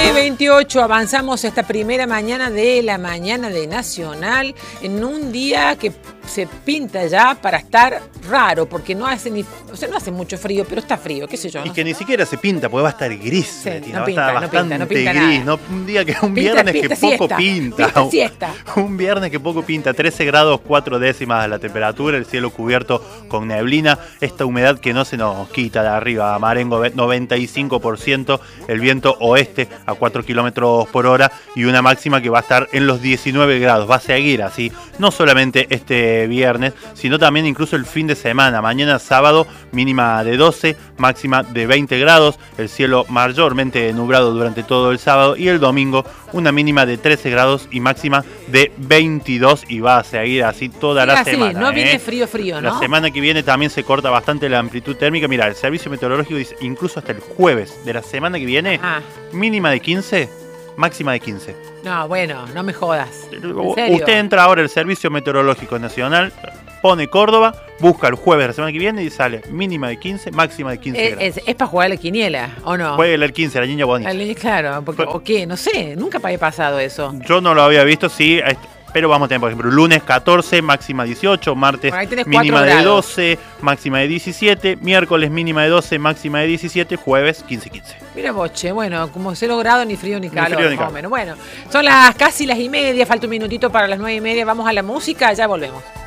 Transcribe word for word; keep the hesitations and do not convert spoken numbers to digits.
nueve veintiocho, avanzamos esta primera mañana de la mañana de Nacional en un día que se pinta ya para estar raro, porque no hace ni, o sea, no hace mucho frío, pero está frío, qué sé yo. Y ¿no? que ni siquiera se pinta, porque va a estar gris. Sí, Betina, no va pinta, a estar no bastante pinta, no pinta gris. nada. No, un día que un Pinta, viernes pinta que poco siesta, pinta. pinta siesta. Un viernes que poco pinta. trece grados, cuatro décimas la temperatura, el cielo cubierto con neblina. Esta humedad que no se nos quita de arriba. Marengo noventa y cinco por ciento, el viento oeste a cuatro kilómetros por hora y una máxima que va a estar en los diecinueve grados. Va a seguir así, no solamente este viernes, sino también incluso el fin de semana. Mañana sábado, mínima de doce, máxima de veinte grados, el cielo mayormente nublado durante todo el sábado, y el domingo una mínima de trece grados y máxima de veintidós, y va a seguir así toda la así, semana. no ¿eh? viene frío frío, ¿no? La semana que viene también se corta bastante la amplitud térmica. Mira, el servicio meteorológico dice incluso hasta el jueves de la semana que viene, Ajá. mínima de quince, máxima de quince. No, bueno, no me jodas. ¿En serio? Usted entra ahora al Servicio Meteorológico Nacional, pone Córdoba, busca el jueves de la semana que viene y sale mínima de quince, máxima de quince ¿Es, grados. es, es para jugar a la quiniela o no? Puede el quince, la niña bonita. La- Claro, porque, o qué, no sé, nunca había pasado eso. Yo no lo había visto, sí, pero vamos a tener, por ejemplo, lunes catorce, máxima dieciocho, martes Por ahí tenés mínima cuatro de grados. doce, máxima de diecisiete, miércoles mínima de doce, máxima de diecisiete, jueves quince quince. Mira boche, bueno, como cero grados, ni frío ni Ni calor, frío ni más o calor. menos. Bueno, son las casi las y media, falta un minutito para las nueve y media, vamos a la música, ya volvemos.